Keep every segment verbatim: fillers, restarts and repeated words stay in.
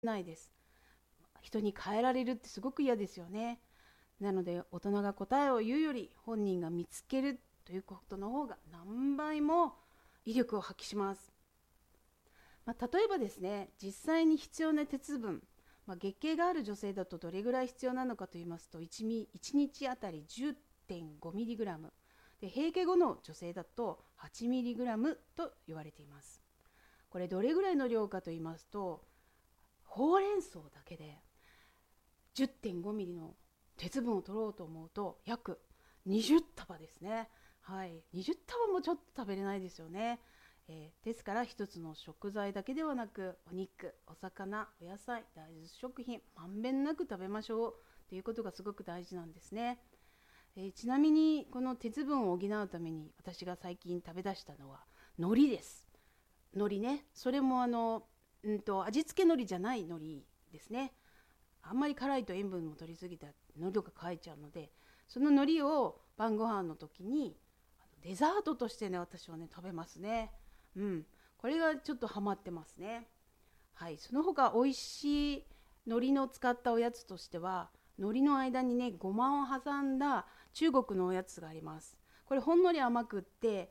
ないです。人に変えられるってすごく嫌ですよね。なので大人が答えを言うより本人が見つけるということの方が何倍も威力を発揮します。まあ、例えばですね、実際に必要な鉄分、まあ、月経がある女性だとどれぐらい必要なのかと言いますと 1, ミいちにちあたり じゅってんごミリグラム で、閉経後の女性だと はちミリグラム と言われています。これどれぐらいの量かと言いますと、ほうれん草だけで じゅってんごミリの鉄分を取ろうと思うと約にじゅう束ですね。はい、にじゅう束もちょっと食べれないですよね。えー、ですから一つの食材だけではなく、お肉、お魚、お野菜、大豆食品、まんべんなく食べましょうということがすごく大事なんですね。えー、ちなみにこの鉄分を補うために私が最近食べ出したのは海苔です。海苔ね、それもあの、うんと味付け海苔じゃない海苔ですね。あんまり辛いと塩分も取りすぎたら喉が渇いちゃうので、その海苔を晩ご飯の時にデザートとしてね、私はね食べますね。うん、これがちょっとハマってますね。はい、その他美味しい海苔の使ったおやつとしては、海苔の間にねごまを挟んだ中国のおやつがあります。これほんのり甘くって、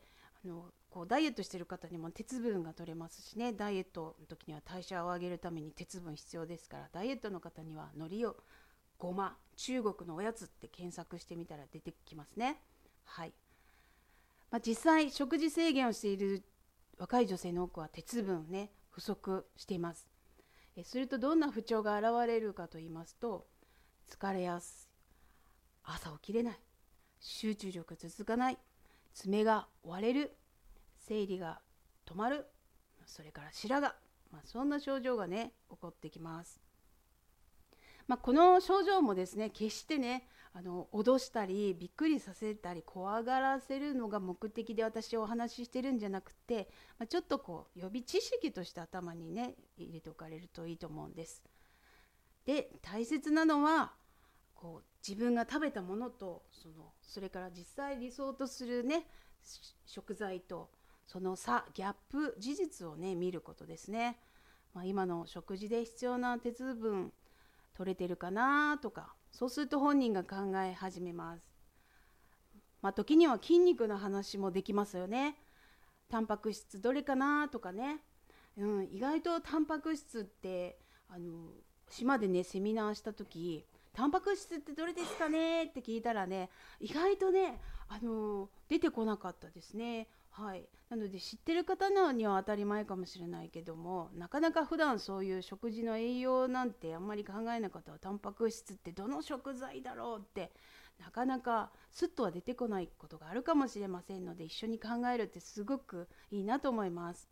あのこうダイエットしてる方にも鉄分が取れますしね、ダイエットの時には代謝を上げるために鉄分必要ですから、ダイエットの方には海苔をごま中国のおやつって検索してみたら出てきますね。はい、まあ、実際食事制限をしている若い女性の多くは鉄分ね不足しています。えするとどんな不調が現れるかと言いますと、疲れやすい、朝起きれない、集中力続かない、爪が割れる、生理が止まる、それから白髪、まあ、そんな症状がね起こってきます。まあ、この症状もですね、決してねあの脅したりびっくりさせたり怖がらせるのが目的で私はお話ししてるんじゃなくて、まあ、ちょっとこう予備知識として頭にね入れておかれるといいと思うんです。で、大切なのはこう自分が食べたものとそのそれから実際理想とするね食材とその差ギャップ事実をね見ることですね。まあ、今の食事で必要な鉄分取れてるかなとか、そうすると本人が考え始めます。まあ、時には筋肉の話もできますよね。タンパク質どれかなとかね、うん、意外とタンパク質ってあの島でねセミナーした時、タンパク質ってどれですかねって聞いたらね、意外とねあの出てこなかったですね。はい、なので知ってる方のには当たり前かもしれないけども、なかなか普段そういう食事の栄養なんてあんまり考えなかったら、タンパク質ってどの食材だろうってなかなかスッとは出てこないことがあるかもしれませんので、一緒に考えるってすごくいいなと思います。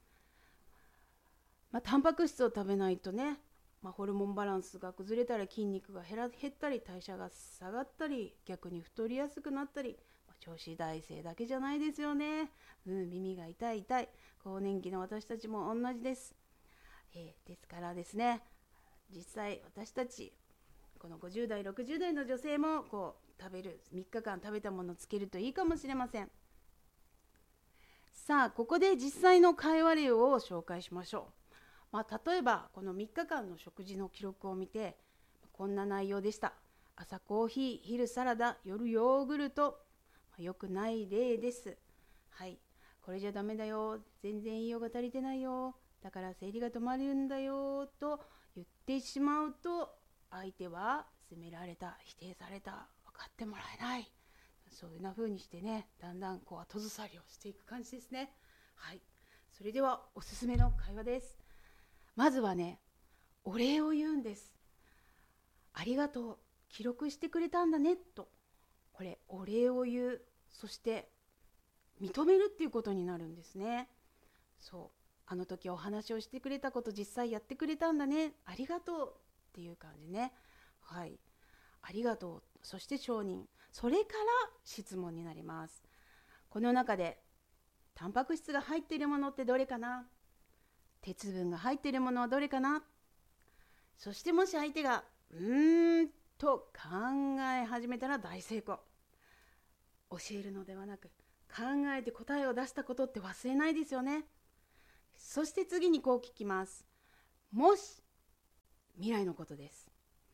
まあ、タンパク質を食べないとね、まあ、ホルモンバランスが崩れたら筋肉が減ら減ったり代謝が下がったり逆に太りやすくなったり、まあ、調子大生だけじゃないですよね。うん、耳が痛い痛い更年期の私たちも同じです。えー、ですからですね、実際私たちこのごじゅう代ろくじゅう代の女性もこう食べるみっかかん食べたものをつけるといいかもしれません。さあここで実際の会話例を紹介しましょう。まあ、例えばこのみっかかんの食事の記録を見てこんな内容でした。朝コーヒー、昼サラダ、夜ヨーグルト。まあ、良くない例です。はい、これじゃダメだよ、全然栄養が足りてないよ、だから生理が止まるんだよと言ってしまうと、相手は責められた、否定された、分かってもらえない、そういう風にしてね、だんだんこう後ずさりをしていく感じですね。はい、それではおすすめの会話です。まずはね、お礼を言うんです。ありがとう、記録してくれたんだねと。これお礼を言う、そして認めるっていうことになるんですね。そう、あの時お話をしてくれたこと、実際やってくれたんだね、ありがとうっていう感じね。はい、ありがとう、そして承認、それから質問になります。この中でタンパク質が入っているものってどれかな、鉄分が入っているものはどれかな。そしてもし相手がうーんと考え始めたら大成功。教えるのではなく考えて答えを出したことって忘れないですよね。そして次にこう聞きます。もし未来のことです。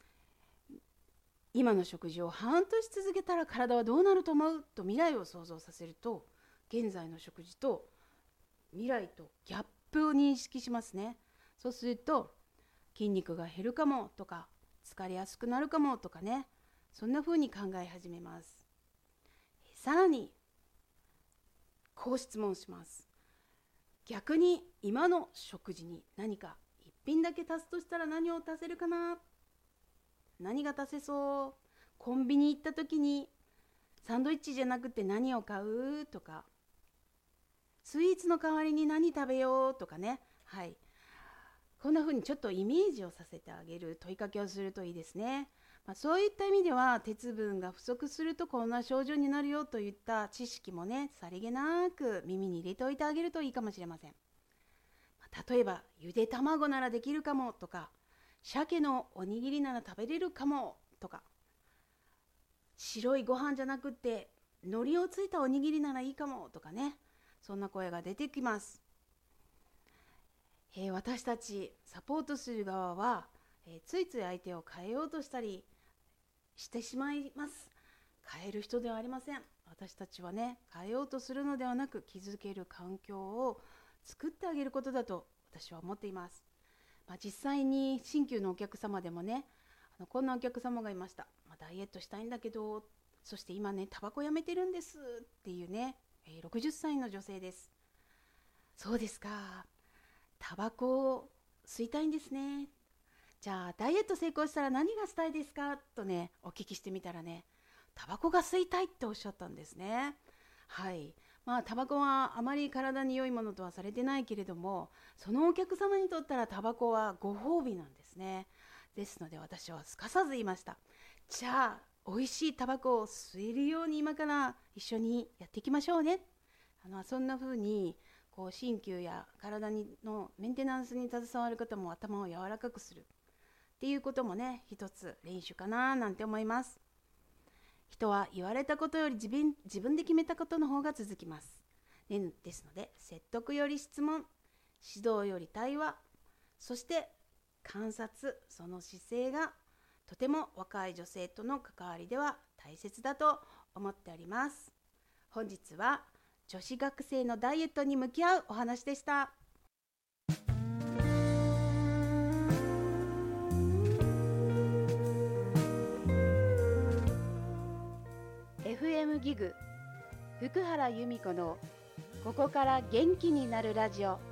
今の食事を半年続けたら体はどうなると思うと未来を想像させると、現在の食事と未来とギャップを認識しますね。そうすると筋肉が減るかもとか、疲れやすくなるかもとかね、そんな風に考え始めます。さらにこう質問します。逆に今の食事に何か一品だけ足すとしたら何を足せるかな、何が足せそう、コンビニ行った時にサンドイッチじゃなくて何を買うとか、スイーツの代わりに何食べようとかね、はい、こんな風にちょっとイメージをさせてあげる問いかけをするといいですね。まあ、そういった意味では鉄分が不足するとこんな症状になるよといった知識もね、さりげなく耳に入れておいてあげるといいかもしれません。まあ、例えばゆで卵ならできるかもとか、鮭のおにぎりなら食べれるかもとか、白いご飯じゃなくって海苔をついたおにぎりならいいかもとかね、そんな声が出てきます。えー、私たちサポートする側は、えー、ついつい相手を変えようとしたりしてしまいます。変える人ではありません。私たちはね、変えようとするのではなく、気づける環境を作ってあげることだと私は思っています。まあ、実際に新旧のお客様でもね、あのこんなお客様がいました。まあ、ダイエットしたいんだけど、そして今ねタバコやめてるんですっていうね、えー、ろくじゅっさいの女性です。そうですか、タバコを吸いたいんですね。じゃあダイエット成功したら何がしたいですかとねお聞きしてみたらね、タバコが吸いたいっておっしゃったんですね。はい、まあタバコはあまり体に良いものとはされてないけれども、そのお客様にとったらタバコはご褒美なんですね。ですので私はすかさず言いました。じゃあ美味しいタバコを吸えるように今から一緒にやっていきましょうね。あのそんな風にこう鍼灸や体にのメンテナンスに携わる方も頭を柔らかくするっていうこともね、一つ練習かななんて思います。人は言われたことより自分自分で決めたことの方が続きます、ね、ですので説得より質問、指導より対話、そして観察、その姿勢がとても若い女性との関わりでは大切だと思っております。本日は女子学生のダイエットに向き合うお話でした。エフエム ギグ福原由美子のここから元気になるラジオ。